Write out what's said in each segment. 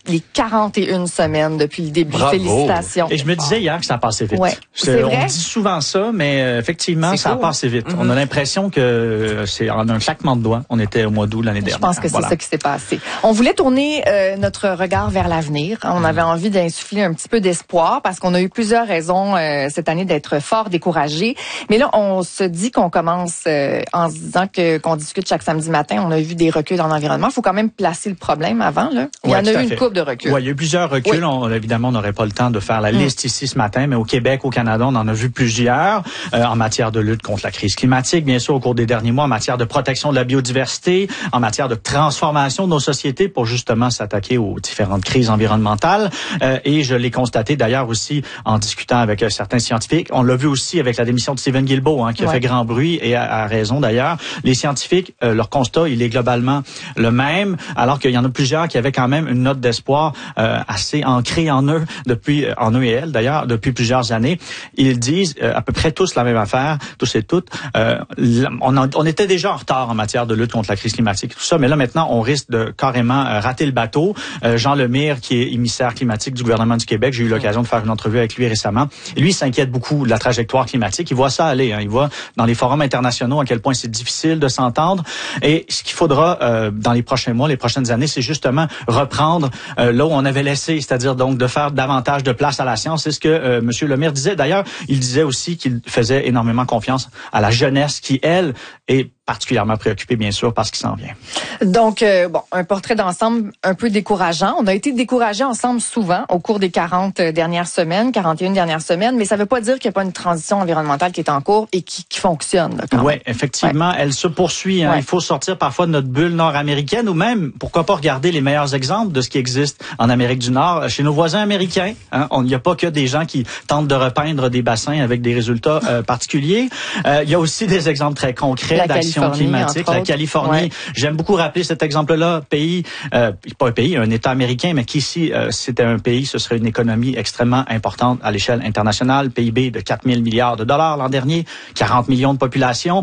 les 41 semaines depuis le début. Bravo. Félicitations. Et je me disais hier que ça a passé vite. Ouais, c'est vrai. On dit souvent ça, mais effectivement, ça a passé vite. On a l'impression que c'est en un claquement de doigts. On était au mois d'août l'année dernière. Je pense que c'est ça qui s'est passé. On voulait tourner notre regard vers l'avenir. On avait envie d'insuffler un petit peu d'espoir parce qu'on a eu plusieurs raisons cette année d'être fort découragés. Mais là, on se dit qu'on commence en se disant qu'on discute chaque samedi matin. On a vu des reculs dans l'environnement. Il faut quand même placer le problème avant. Là. Il y en a eu une couple de reculs. Oui, il y a eu plusieurs reculs. Évidemment, on n'aurait pas le temps de faire la liste ici ce matin, mais au Québec, au Canada, on en a vu plusieurs en matière de lutte contre la crise climatique, bien sûr, au cours des derniers mois, en matière de protection de la biodiversité, en matière de transformation de nos sociétés pour justement s'attaquer aux différentes crises environnementales. Et je l'ai constaté d'ailleurs aussi en discutant avec certains scientifiques. On l'a vu aussi avec la démission de Stephen Guilbeault, qui a fait grand bruit et à raison d'ailleurs. Les scientifiques, leur constat, il est globalement le même, alors qu'il y en a plusieurs qui avaient quand même une note d'espoir assez ancrée en eux et elles d'ailleurs, depuis plusieurs années. Ils disent à peu près tous la même affaire, tous et toutes. On était déjà en retard en matière de lutte contre la crise climatique, tout ça, mais là maintenant, on risque de carrément rater le bateau. Jean Lemire, qui est émissaire climatique du gouvernement du Québec, j'ai eu l'occasion de faire une entrevue avec lui récemment. Et lui, il s'inquiète beaucoup de la trajectoire climatique. Il voit ça aller. Il voit dans les forums internationaux à quel point c'est difficile de s'entendre. Et ce qu'il faudra dans les prochains mois, les prochaines années, c'est justement reprendre là où on avait laissé, c'est-à-dire donc de faire davantage de place à la science. C'est ce que M. Lemire disait. D'ailleurs, il disait aussi qu'il faisait énormément confiance à la jeunesse qui, elle, est particulièrement préoccupée, bien sûr, par ce qui s'en vient. Donc, un portrait d'ensemble un peu décourageant. On a été découragés ensemble souvent au cours des 41 dernières semaines, mais ça ne veut pas dire qu'il n'y a pas une transition environnementale qui est en cours et qui fonctionne. Oui, effectivement, elle se poursuit. Il faut sortir parfois de notre bulle nord-américaine ou même, pourquoi pas regarder les meilleurs exemples de ce qui existe en Amérique du Nord, chez nos voisins américains. Il n'y a pas que des gens qui tentent de repeindre des bassins avec des résultats particuliers. Il y a aussi des exemples très concrets d'action climatique. La Californie, j'aime beaucoup rappeler cet exemple-là, un État américain, mais qu'ici, c'était un pays, ce serait une économie extrêmement importante à l'échelle internationale, PIB de 4 000 milliards de dollars l'an dernier, 40 millions de population.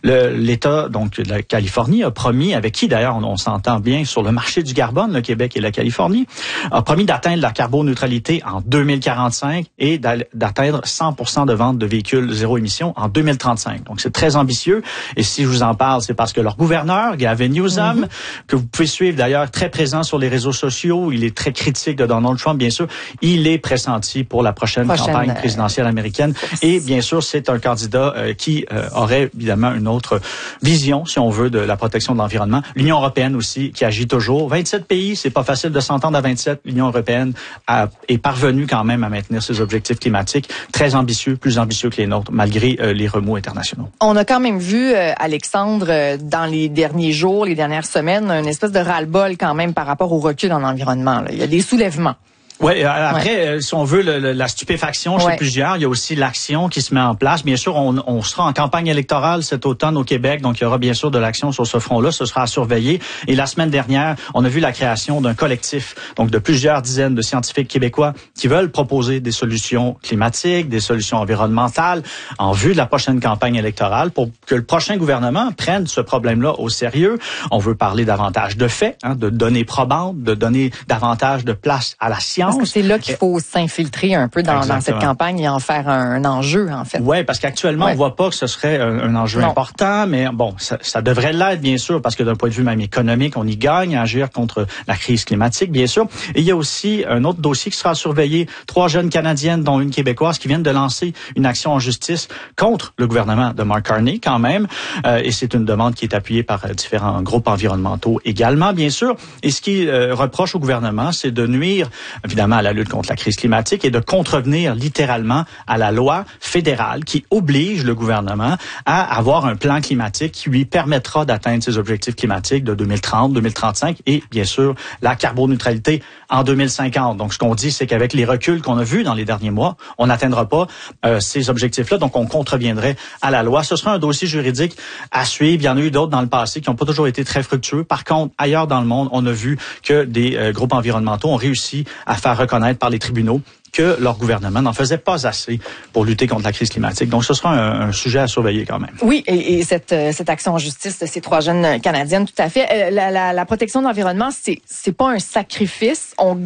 L'État, donc, de la Californie a promis, avec qui d'ailleurs on s'entend bien sur le marché du carbone, le Québec et la Californie, a promis d'atteindre la carboneutralité en 2045 et d'atteindre 100% de vente de véhicules zéro émission en 2035. Donc, c'est très ambitieux. Et si je vous en parle, c'est parce que leur gouverneur, Gavin Newsom, que vous pouvez suivre d'ailleurs, très présent sur les réseaux sociaux, il est très critique de Donald Trump, bien sûr, il est pressenti pour la prochaine campagne présidentielle américaine. Et bien sûr, c'est un candidat qui aurait évidemment une autre vision, si on veut, de la protection de l'environnement. L'Union européenne aussi, qui agit toujours. 27 pays, c'est pas facile de s'entendre à 27. L'Union européenne est parvenue quand même à maintenir ses objectifs climatiques très ambitieux, plus ambitieux que les nôtres, malgré les remous internationaux. On a quand même vu, Alexandre, dans les derniers jours, les dernières semaines, une espèce de ras-le-bol quand même par rapport au recul en environnement. Il y a des soulèvements. Oui, après, si on veut la stupéfaction chez plusieurs, il y a aussi l'action qui se met en place. Bien sûr, on sera en campagne électorale cet automne au Québec, donc il y aura bien sûr de l'action sur ce front-là, ce sera à surveiller. Et la semaine dernière, on a vu la création d'un collectif, donc de plusieurs dizaines de scientifiques québécois qui veulent proposer des solutions climatiques, des solutions environnementales en vue de la prochaine campagne électorale pour que le prochain gouvernement prenne ce problème-là au sérieux. On veut parler davantage de faits, de données probantes, de donner davantage de place à la science. Parce que c'est là qu'il faut s'infiltrer un peu dans cette campagne et en faire un enjeu, en fait. Oui, parce qu'actuellement, on voit pas que ce serait un enjeu important, mais bon, ça devrait l'être, bien sûr, parce que d'un point de vue même économique, on y gagne à agir contre la crise climatique, bien sûr. Et il y a aussi un autre dossier qui sera surveillé. 3 jeunes Canadiennes, dont une Québécoise, qui viennent de lancer une action en justice contre le gouvernement de Mark Carney, quand même. Et c'est une demande qui est appuyée par différents groupes environnementaux également, bien sûr. Et ce qui reproche au gouvernement, c'est de nuire, évidemment, à la lutte contre la crise climatique et de contrevenir littéralement à la loi fédérale qui oblige le gouvernement à avoir un plan climatique qui lui permettra d'atteindre ses objectifs climatiques de 2030, 2035 et bien sûr la carboneutralité en 2050. Donc ce qu'on dit, c'est qu'avec les reculs qu'on a vus dans les derniers mois, on n'atteindra pas ces objectifs-là, donc on contreviendrait à la loi. Ce sera un dossier juridique à suivre. Il y en a eu d'autres dans le passé qui n'ont pas toujours été très fructueux. Par contre, ailleurs dans le monde, on a vu que des groupes environnementaux ont réussi à faire reconnaître par les tribunaux que leur gouvernement n'en faisait pas assez pour lutter contre la crise climatique. Donc, ce sera un sujet à surveiller quand même. Oui, et cette action en justice de ces 3 jeunes Canadiennes, tout à fait. La protection de l'environnement, c'est pas un sacrifice. On